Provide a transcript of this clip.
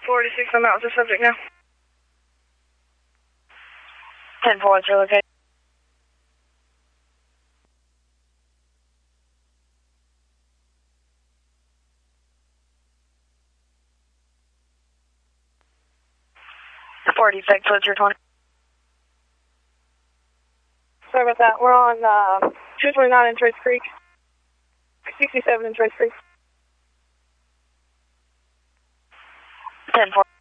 46, I'm out with the subject now. 10-4, what's your location? The 46, what's your 20? Sorry about that. We're on 229 in Trace Creek. 67 in Trace Creek. 10-4.